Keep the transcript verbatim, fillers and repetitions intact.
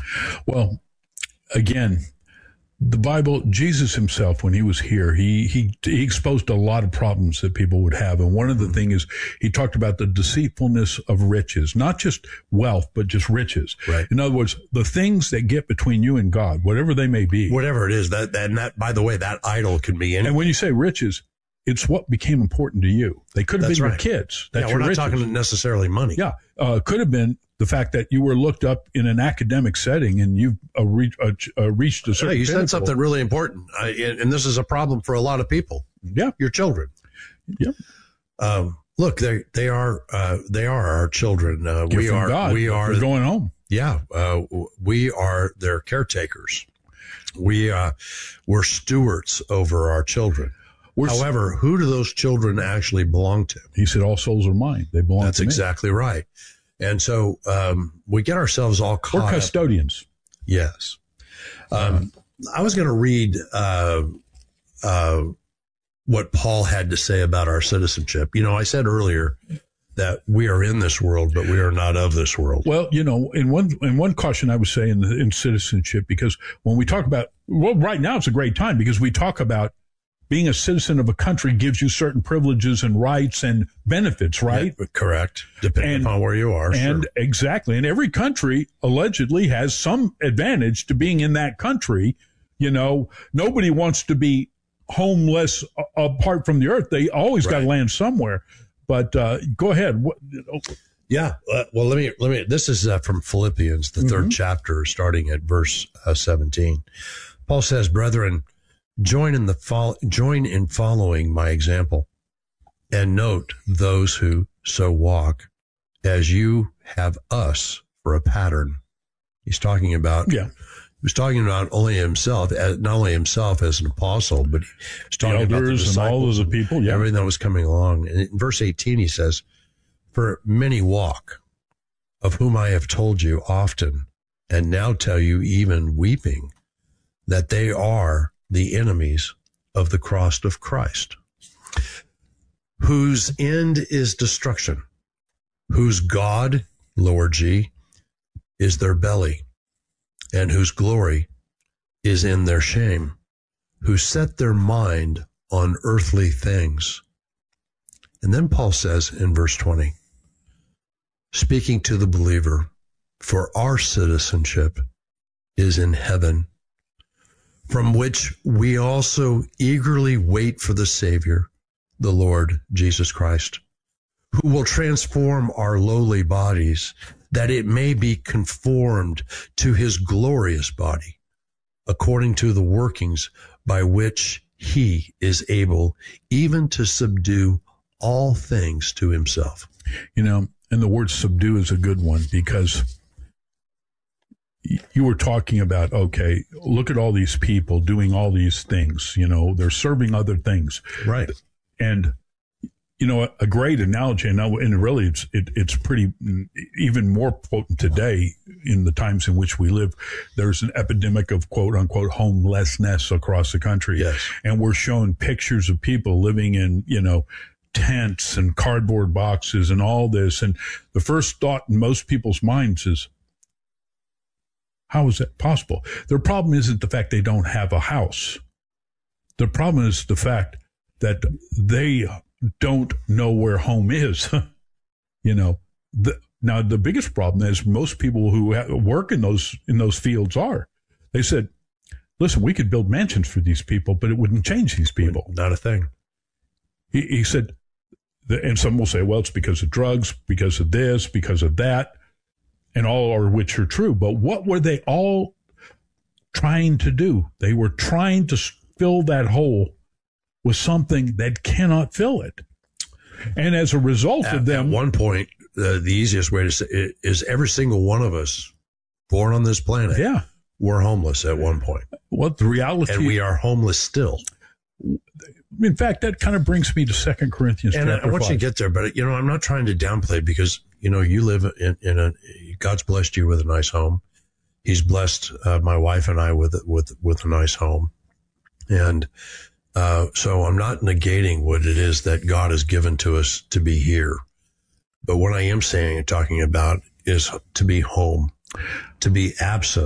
Well, again, the Bible, Jesus himself, when he was here, he, he, he exposed a lot of problems that people would have. And one of the mm-hmm. things is he talked about the deceitfulness of riches, not just wealth, but just riches. Right. In other words, the things that get between you and God, whatever they may be. Whatever it is, that, that, and that, by the way, that idol can be anything. And when you say riches, it's what became important to you. They could have That's been right. your kids. That's yeah, your we're not riches. talking necessarily money. Yeah. Uh, could have been the fact that you were looked up in an academic setting and you've uh, re- uh, uh, reached a certain yeah, you pinnacle. said something really important, uh, and, and this is a problem for a lot of people. Yeah. Your children. Yeah. Um, look, they they are uh, they are our children. Uh, Gift we from are God. we are They're going home. Yeah, uh, we are their caretakers. We uh, we're stewards over our children. We're However, who do those children actually belong to? He said, "All souls are mine. They belong That's to me." That's exactly right. And so um, we get ourselves all caught. We're custodians. Up. Yes. Um, I was going to read uh, uh, what Paul had to say about our citizenship. You know, I said earlier that we are in this world, but we are not of this world. Well, you know, in one in one caution I would say in, in citizenship, because when we talk about, well, right now it's a great time because we talk about being a citizen of a country gives you certain privileges and rights and benefits, right? Yeah, correct. Depending and, upon where you are. And sure. exactly. And every country allegedly has some advantage to being in that country. You know, nobody wants to be homeless a- apart from the earth. They always right. got to land somewhere. But uh, go ahead. What, you know. Yeah. Uh, well, let me, let me, this is uh, from Philippians, the mm-hmm. third chapter, starting at verse uh, seventeen. Paul says, "Brethren, Join in the fol- join in following my example, and note those who so walk, as you have us for a pattern." He's talking about, yeah. He was talking about only himself, not only himself as an apostle, but he was talking the about the disciples and all of the people, yeah. everything that was coming along. And in verse eighteen, he says, "For many walk, of whom I have told you often, and now tell you even weeping, that they are the enemies of the cross of Christ, whose end is destruction, whose God, lower G, is their belly, and whose glory is in their shame, who set their mind on earthly things." And then Paul says in verse twenty, speaking to the believer, "For our citizenship is in heaven, from which we also eagerly wait for the Savior, the Lord Jesus Christ, who will transform our lowly bodies, that it may be conformed to his glorious body, according to the workings by which he is able even to subdue all things to himself." You know, and the word subdue is a good one, because you were talking about, okay, look at all these people doing all these things, you know, they're serving other things. Right. And, you know, a, a great analogy, and, and really it's, it, it's pretty, even more potent today in the times in which we live. There's an epidemic of quote unquote homelessness across the country. Yes. And we're showing pictures of people living in, you know, tents and cardboard boxes and all this. And the first thought in most people's minds is, how is that possible? Their problem isn't the fact they don't have a house. The problem is the fact that they don't know where home is. You know, the, now the biggest problem is most people who ha- work in those, in those fields are, they said, listen, we could build mansions for these people, but it wouldn't change these people. Not a thing. He, he said, and some will say, well, it's because of drugs, because of this, because of that. And all of which are true. But what were they all trying to do? They were trying to fill that hole with something that cannot fill it. And as a result at, of them... At one point, uh, the easiest way to say it is every single one of us born on this planet, yeah, were homeless at one point. Well, the reality... And we are homeless still. In fact, that kind of brings me to Second Corinthians and chapter I want five. you to get there, but, you know, I'm not trying to downplay, because, you know, you live in, in a... God's blessed you with a nice home. He's blessed uh, my wife and I with with with a nice home. And uh, so I'm not negating what it is that God has given to us to be here. But what I am saying and talking about is to be home, to be absent